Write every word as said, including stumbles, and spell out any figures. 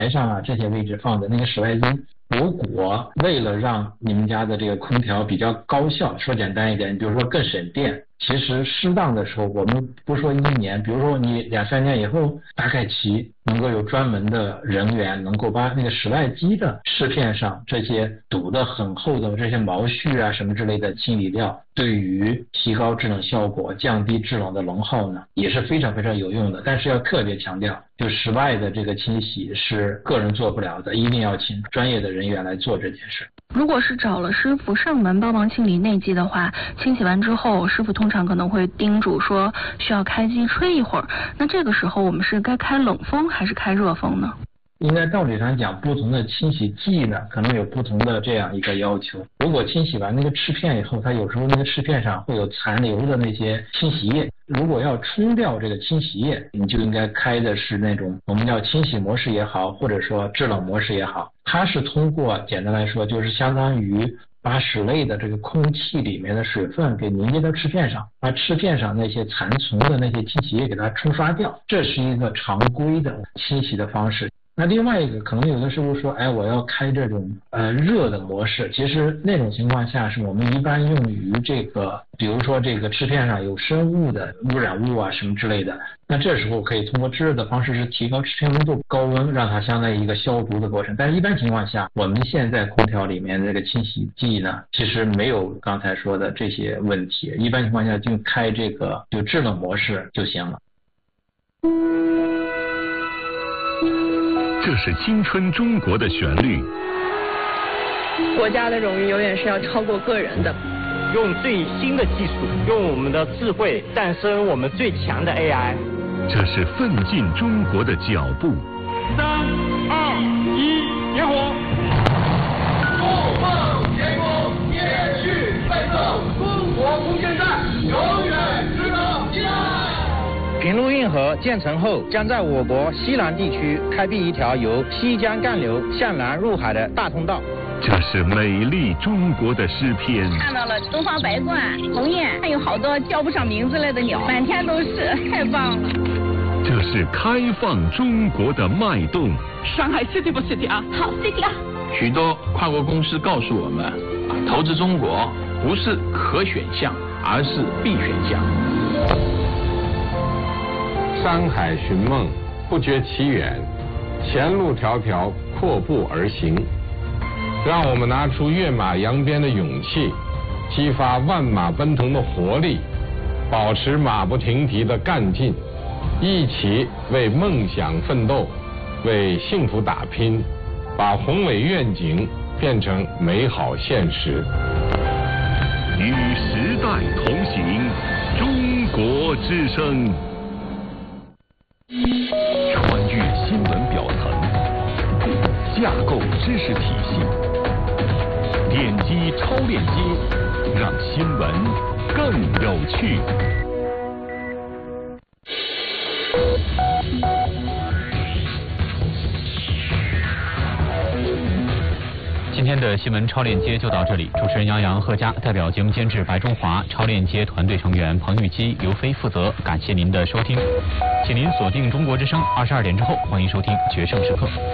台上啊这些位置放的那个室外机，如果为了让你们家的这个空调比较高效，说简单一点，比如说更省电，其实适当的时候，我们不说一年，比如说你两三年以后，大概其能够有专门的人员能够把那个室外机的饰片上这些堵得很厚的这些毛絮啊什么之类的清理掉，对于提高制冷效果、降低制冷的能耗呢，也是非常非常有用的。但是要特别强调，就室外的这个清洗是个人做不了的，一定要请专业的人员来做这件事。 如果是找了师傅上门帮忙清理内机的话，清洗完之后，师傅通常可能会叮嘱说需要开机吹一会儿。那这个时候我们是该开冷风还是开热风呢？ 应该道理上讲，不同的清洗剂呢，可能有不同的这样一个要求。如果清洗完那个翅片以后，它有时候那个翅片上会有残留的那些清洗液，如果要冲掉这个清洗液，你就应该开的是那种我们叫清洗模式也好，或者说制冷模式也好，它是通过简单来说就是相当于把室内的这个空气里面的水分给凝结到翅片上，把翅片上那些残存的那些清洗液给它冲刷掉，这是一个常规的清洗的方式。那另外一个可能有的师傅说，哎，我要开这种呃热的模式，其实那种情况下是我们一般用于这个，比如说这个翅片上有生物的污染物啊什么之类的，那这时候可以通过制热的方式是提高翅片温度高温，让它相当于一个消毒的过程。但是一般情况下，我们现在空调里面的这个清洗剂呢，其实没有刚才说的这些问题，一般情况下就开这个就制冷模式就行了。 这是青春中国的旋律。 国家的荣誉永远是要超过个人的。 用最新的技术，用我们的智慧诞生我们最强的 A I。 这是奋进中国的脚步。 三二一，点火！共创前功，延续奋斗，中国空间站永远值得期待。 平陆运河建成后，将在我国西南地区开辟一条由西江干流向南入海的大通道。 这是美丽中国的诗篇。 看到了东方白鹳、鸿雁，还有好多叫不上名字来的鸟，满天都是，太棒了。 这是开放中国的脉动。 上海 city 不 city 啊？ 好 city 啊！ 许多跨国公司告诉我们，啊，投资中国不是可选项，而是必选项。 山海寻梦，不觉其远，前路迢迢，阔步而行。让我们拿出跃马扬鞭的勇气，激发万马奔腾的活力，保持马不停蹄的干劲，一起为梦想奋斗，为幸福打拼，把宏伟愿景变成美好现实。 与时代同行，中国之声。穿越新闻表层，架构知识体系，点击超链接，让新闻更有趣。 今天的新闻超链接就到这里，主持人杨洋、贺佳，代表节目监制白中华，超链接团队成员彭玉基、刘飞负责。感谢您的收听，请您锁定中国之声，二十二点之后欢迎收听《决胜时刻》。